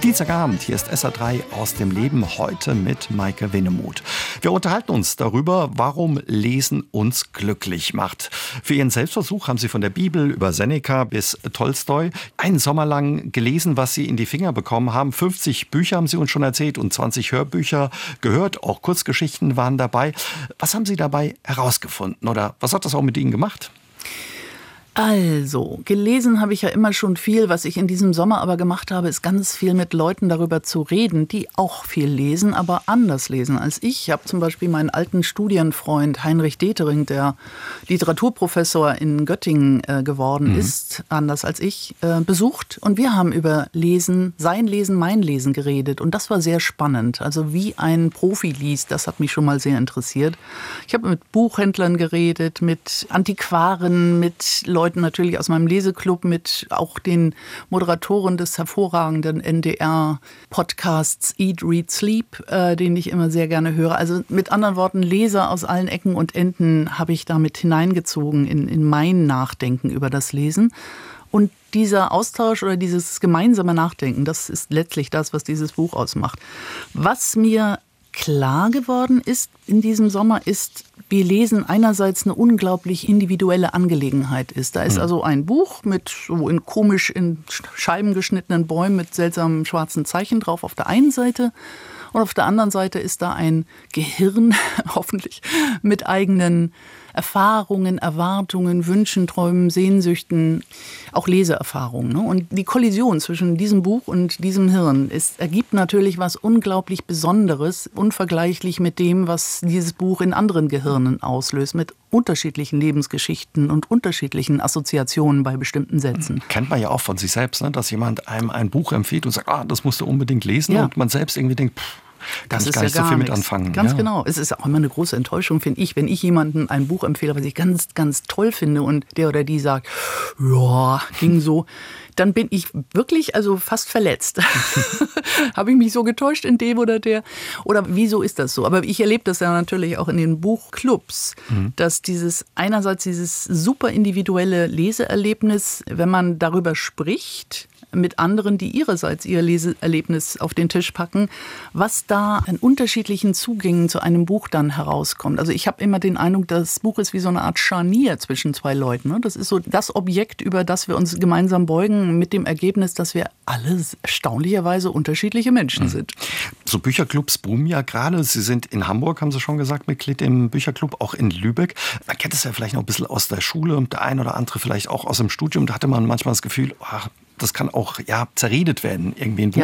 Dienstagabend, hier ist SA3 aus dem Leben, heute mit Maike Winnemuth. Wir unterhalten uns darüber, warum Lesen uns glücklich macht. Für Ihren Selbstversuch haben Sie von der Bibel über Seneca bis Tolstoi einen Sommer lang gelesen, was Sie in die Finger bekommen haben. 50 Bücher haben Sie uns schon erzählt und 20 Hörbücher gehört, auch Kurzgeschichten waren dabei. Was haben Sie dabei herausgefunden oder was hat das auch mit Ihnen gemacht? Also, gelesen habe ich ja immer schon viel. Was ich in diesem Sommer aber gemacht habe, ist ganz viel mit Leuten darüber zu reden, die auch viel lesen, aber anders lesen als ich. Ich habe zum Beispiel meinen alten Studienfreund Heinrich Detering, der Literaturprofessor in Göttingen geworden ist, anders als ich, besucht. Und wir haben über Lesen, sein Lesen, mein Lesen geredet. Und das war sehr spannend. Also wie ein Profi liest, das hat mich schon mal sehr interessiert. Ich habe mit Buchhändlern geredet, mit Antiquaren, mit Leuten natürlich aus meinem Leseclub, mit auch den Moderatoren des hervorragenden NDR-Podcasts Eat, Read, Sleep, den ich immer sehr gerne höre. Also mit anderen Worten, Leser aus allen Ecken und Enden habe ich damit hineingezogen in mein Nachdenken über das Lesen. Und dieser Austausch oder dieses gemeinsame Nachdenken, das ist letztlich das, was dieses Buch ausmacht. Was mir klar geworden ist in diesem Sommer, ist, wie Lesen einerseits eine unglaublich individuelle Angelegenheit ist. Da ist also ein Buch mit so komisch in Scheiben geschnittenen Bäumen mit seltsamen schwarzen Zeichen drauf auf der einen Seite. Und auf der anderen Seite ist da ein Gehirn, hoffentlich, mit eigenen Erfahrungen, Erwartungen, Wünschen, Träumen, Sehnsüchten, auch Leseerfahrungen. Und die Kollision zwischen diesem Buch und diesem Hirn ergibt natürlich was unglaublich Besonderes, unvergleichlich mit dem, was dieses Buch in anderen Gehirnen auslöst, mit unterschiedlichen Lebensgeschichten und unterschiedlichen Assoziationen bei bestimmten Sätzen. Kennt man ja auch von sich selbst, ne? Dass jemand einem ein Buch empfiehlt und sagt, das musst du unbedingt lesen, und man selbst irgendwie denkt, kann ich gar nicht so viel mit anfangen. Ganz genau. Es ist auch immer eine große Enttäuschung, finde ich, wenn ich jemandem ein Buch empfehle, was ich ganz, ganz toll finde und der oder die sagt, ja, ging so, dann bin ich wirklich fast verletzt. Habe ich mich so getäuscht in dem oder der? Oder wieso ist das so? Aber ich erlebe das ja natürlich auch in den Buchclubs, dass einerseits dieses super individuelle Leseerlebnis, wenn man darüber spricht, mit anderen, die ihrerseits ihr Leseerlebnis auf den Tisch packen, was da an unterschiedlichen Zugängen zu einem Buch dann herauskommt. Also ich habe immer den Eindruck, das Buch ist wie so eine Art Scharnier zwischen zwei Leuten. Das ist so das Objekt, über das wir uns gemeinsam beugen, mit dem Ergebnis, dass wir alle erstaunlicherweise unterschiedliche Menschen sind. So Bücherclubs boomen ja gerade. Sie sind in Hamburg, haben Sie schon gesagt, Mitglied im Bücherclub, auch in Lübeck. Man kennt es ja vielleicht noch ein bisschen aus der Schule und der ein oder andere vielleicht auch aus dem Studium. Da hatte man manchmal das Gefühl, das kann auch zerredet werden, irgendwie ein Buch.